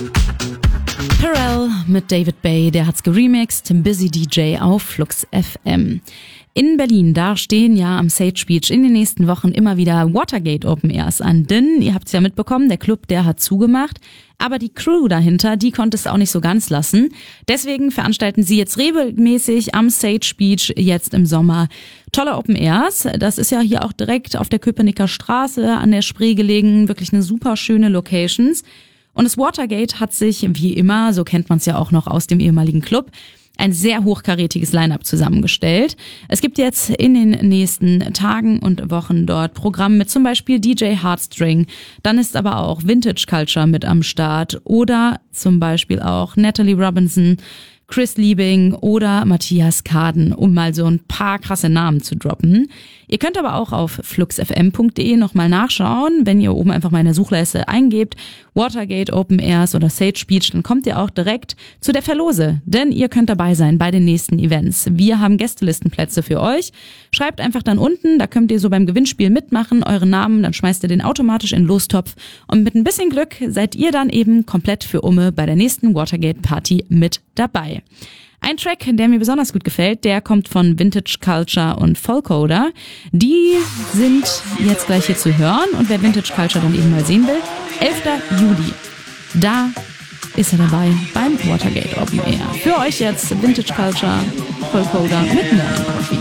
Pharrell mit David Bay, der hat's geremixed, Busy DJ auf Flux FM. In Berlin, da stehen ja am Sage Beach in den nächsten Wochen immer wieder Watergate Open Airs an. Denn, ihr habt's ja mitbekommen, der Club, der hat zugemacht. Aber die Crew dahinter, die konnte es auch nicht so ganz lassen. Deswegen veranstalten sie jetzt regelmäßig am Sage Beach jetzt im Sommer tolle Open Airs. Das ist ja hier auch direkt auf der Köpenicker Straße an der Spree gelegen. Wirklich eine super schöne Locations. Und das Watergate hat sich, wie immer, so kennt man es ja auch noch aus dem ehemaligen Club, ein sehr hochkarätiges Line-Up zusammengestellt. Es gibt jetzt in den nächsten Tagen und Wochen dort Programm mit zum Beispiel DJ Heartstring. Dann ist aber auch Vintage Culture mit am Start oder zum Beispiel auch Natalie Robinson, Chris Liebing oder Matthias Kaden, um mal so ein paar krasse Namen zu droppen. Ihr könnt aber auch auf fluxfm.de nochmal nachschauen. Wenn ihr oben einfach mal in der Suchleiste eingebt, Watergate Open Airs oder Sage Beach, dann kommt ihr auch direkt zu der Verlose. Denn ihr könnt dabei sein bei den nächsten Events. Wir haben Gästelistenplätze für euch. Schreibt einfach dann unten, da könnt ihr so beim Gewinnspiel mitmachen, euren Namen, dann schmeißt ihr den automatisch in den Lostopf. Und mit ein bisschen Glück seid ihr dann eben komplett für Umme bei der nächsten Watergate Party mit dabei. Ein Track, der mir besonders gut gefällt, der kommt von Vintage Culture und Folkoder. Die sind jetzt gleich hier zu hören und wer Vintage Culture dann eben mal sehen will, 11. Juli, da ist er dabei beim Watergate Open Air. Für euch jetzt Vintage Culture, Folkoder mit Morning Coffee.